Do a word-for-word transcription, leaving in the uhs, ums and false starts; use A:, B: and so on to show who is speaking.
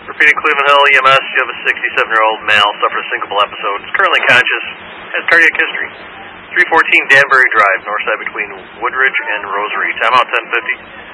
A: Repeating Cleveland Hill E M S, you have a sixty-seven-year-old male suffered a syncopal episode. Is currently conscious, has cardiac history. three fourteen Danbury Drive, north side between Woodridge and Rosary. Timeout ten fifty.